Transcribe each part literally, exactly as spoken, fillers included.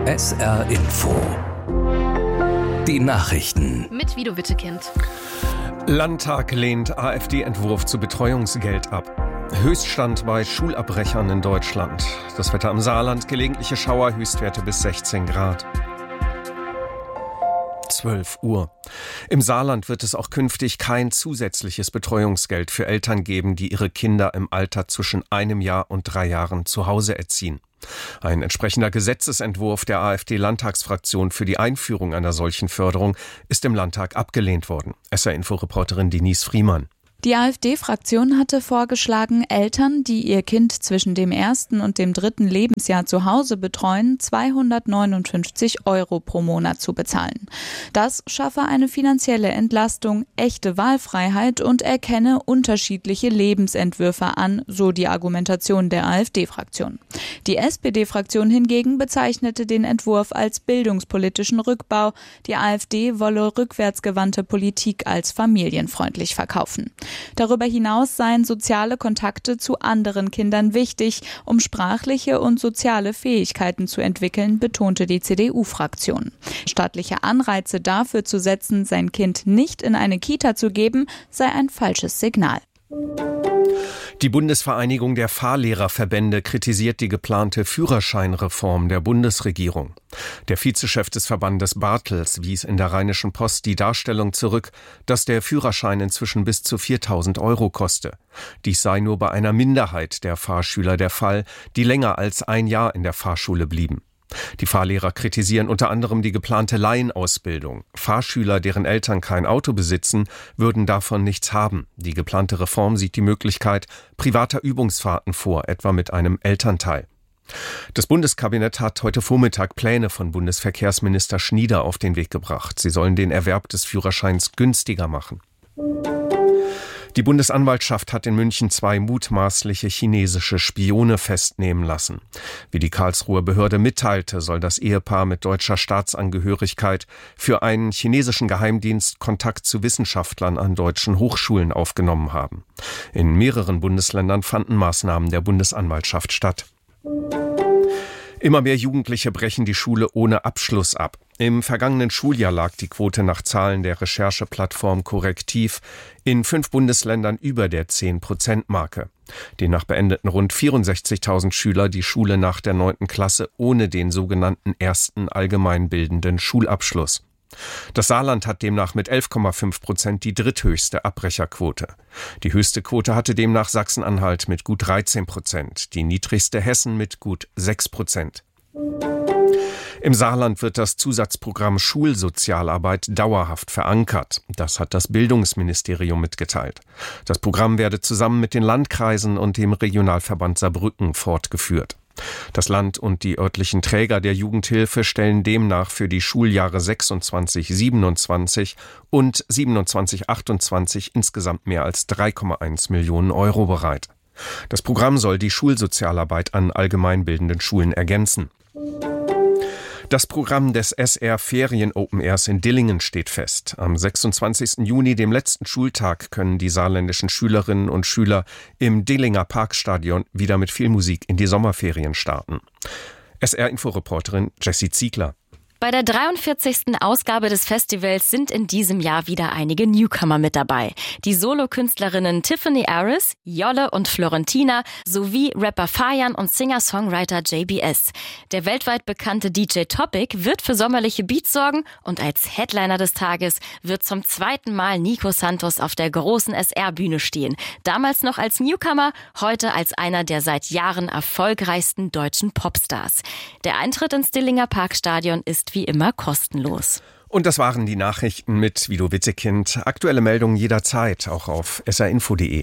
S R Info. Die Nachrichten. Mit Vido Wittekind. Landtag lehnt AfD-Entwurf zu Betreuungsgeld ab. Höchststand bei Schulabbrechern in Deutschland. Das Wetter im Saarland, gelegentliche Schauer, Höchstwerte bis sechzehn Grad. zwölf Uhr. Im Saarland wird es auch künftig kein zusätzliches Betreuungsgeld für Eltern geben, die ihre Kinder im Alter zwischen einem Jahr und drei Jahren zu Hause erziehen. Ein entsprechender Gesetzesentwurf der AfD-Landtagsfraktion für die Einführung einer solchen Förderung ist im Landtag abgelehnt worden. S R-Info-Reporterin Denise Friemann. Die AfD-Fraktion hatte vorgeschlagen, Eltern, die ihr Kind zwischen dem ersten und dem dritten Lebensjahr zu Hause betreuen, zweihundertneunundfünfzig Euro pro Monat zu bezahlen. Das schaffe eine finanzielle Entlastung, echte Wahlfreiheit und erkenne unterschiedliche Lebensentwürfe an, so die Argumentation der AfD-Fraktion. Die S P D-Fraktion hingegen bezeichnete den Entwurf als bildungspolitischen Rückbau. Die AfD wolle rückwärtsgewandte Politik als familienfreundlich verkaufen. Darüber hinaus seien soziale Kontakte zu anderen Kindern wichtig, um sprachliche und soziale Fähigkeiten zu entwickeln, betonte die C D U-Fraktion. Staatliche Anreize dafür zu setzen, sein Kind nicht in eine Kita zu geben, sei ein falsches Signal. Die Bundesvereinigung der Fahrlehrerverbände kritisiert die geplante Führerscheinreform der Bundesregierung. Der Vizechef des Verbandes Bartels wies in der Rheinischen Post die Darstellung zurück, dass der Führerschein inzwischen bis zu viertausend Euro koste. Dies sei nur bei einer Minderheit der Fahrschüler der Fall, die länger als ein Jahr in der Fahrschule blieben. Die Fahrlehrer kritisieren unter anderem die geplante Laienausbildung. Fahrschüler, deren Eltern kein Auto besitzen, würden davon nichts haben. Die geplante Reform sieht die Möglichkeit privater Übungsfahrten vor, etwa mit einem Elternteil. Das Bundeskabinett hat heute Vormittag Pläne von Bundesverkehrsminister Schnieder auf den Weg gebracht. Sie sollen den Erwerb des Führerscheins günstiger machen. Die Bundesanwaltschaft hat in München zwei mutmaßliche chinesische Spione festnehmen lassen. Wie die Karlsruher Behörde mitteilte, soll das Ehepaar mit deutscher Staatsangehörigkeit für einen chinesischen Geheimdienst Kontakt zu Wissenschaftlern an deutschen Hochschulen aufgenommen haben. In mehreren Bundesländern fanden Maßnahmen der Bundesanwaltschaft statt. Immer mehr Jugendliche brechen die Schule ohne Abschluss ab. Im vergangenen Schuljahr lag die Quote nach Zahlen der Rechercheplattform Korrektiv in fünf Bundesländern über der zehn-Prozent-Marke. Demnach beendeten rund vierundsechzigtausend Schüler die Schule nach der neunten Klasse ohne den sogenannten ersten allgemeinbildenden Schulabschluss. Das Saarland hat demnach mit elf Komma fünf Prozent die dritthöchste Abbrecherquote. Die höchste Quote hatte demnach Sachsen-Anhalt mit gut dreizehn Prozent, die niedrigste Hessen mit gut sechs Prozent. Im Saarland wird das Zusatzprogramm Schulsozialarbeit dauerhaft verankert. Das hat das Bildungsministerium mitgeteilt. Das Programm werde zusammen mit den Landkreisen und dem Regionalverband Saarbrücken fortgeführt. Das Land und die örtlichen Träger der Jugendhilfe stellen demnach für die Schuljahre sechsundzwanzig siebenundzwanzig und siebenundzwanzig achtundzwanzig insgesamt mehr als drei Komma eins Millionen Euro bereit. Das Programm soll die Schulsozialarbeit an allgemeinbildenden Schulen ergänzen. Das Programm des S R Ferien Open Airs in Dillingen steht fest. Am sechsundzwanzigsten Juni, dem letzten Schultag, können die saarländischen Schülerinnen und Schüler im Dillinger Parkstadion wieder mit viel Musik in die Sommerferien starten. S R-Inforeporterin Jessie Ziegler. Bei der dreiundvierzigsten Ausgabe des Festivals sind in diesem Jahr wieder einige Newcomer mit dabei. Die Solokünstlerinnen Tiffany Aris, Jolle und Florentina sowie Rapper Fayan und Singer-Songwriter J B S. Der weltweit bekannte D J Topic wird für sommerliche Beats sorgen und als Headliner des Tages wird zum zweiten Mal Nico Santos auf der großen S R-Bühne stehen. Damals noch als Newcomer, heute als einer der seit Jahren erfolgreichsten deutschen Popstars. Der Eintritt ins Dillinger Parkstadion ist wie immer kostenlos. Und das waren die Nachrichten mit Vido Wittekind. Aktuelle Meldungen jederzeit, auch auf s r info punkt de.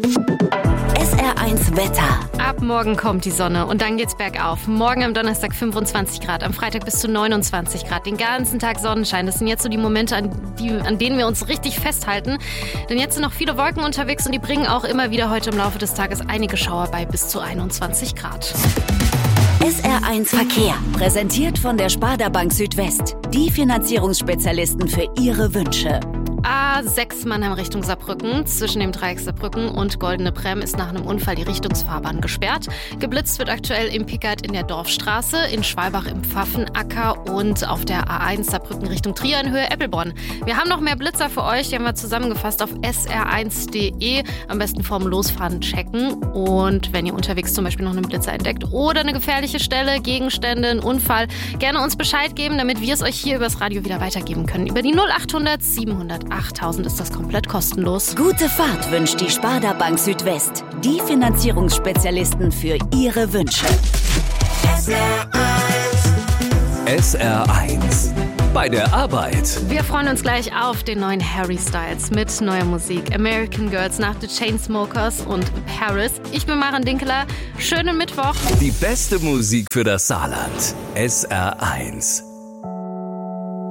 S R eins Wetter. Ab morgen kommt die Sonne und dann geht's bergauf. Morgen am Donnerstag fünfundzwanzig Grad, am Freitag bis zu neunundzwanzig Grad. Den ganzen Tag Sonnenschein. Das sind jetzt so die Momente, an, die, an denen wir uns richtig festhalten. Denn jetzt sind noch viele Wolken unterwegs und die bringen auch immer wieder heute im Laufe des Tages einige Schauer bei bis zu einundzwanzig Grad. S R eins Verkehr, präsentiert von der Sparda Bank Südwest. Die Finanzierungsspezialisten für Ihre Wünsche. A sechs Mannheim Richtung Saarbrücken. Zwischen dem Dreieck Saarbrücken und Goldene Brem ist nach einem Unfall die Richtungsfahrbahn gesperrt. Geblitzt wird aktuell im Pickert in der Dorfstraße, in Schwalbach im Pfaffenacker und auf der A eins Saarbrücken Richtung Trier in Höhe Eppelborn. Wir haben noch mehr Blitzer für euch, die haben wir zusammengefasst auf S R eins Punkt de. Am besten vorm Losfahren checken. Und wenn ihr unterwegs zum Beispiel noch einen Blitzer entdeckt oder eine gefährliche Stelle, Gegenstände, einen Unfall, gerne uns Bescheid geben, damit wir es euch hier übers Radio wieder weitergeben können. Über die null achthundert siebenhundert achttausend ist das komplett kostenlos. Gute Fahrt wünscht die Sparda Bank Südwest. Die Finanzierungsspezialisten für Ihre Wünsche. S R eins. S R eins. Bei der Arbeit. Wir freuen uns gleich auf den neuen Harry Styles mit neuer Musik. American Girls nach The Chainsmokers und Paris. Ich bin Maren Dinkeler. Schönen Mittwoch. Die beste Musik für das Saarland. S R eins.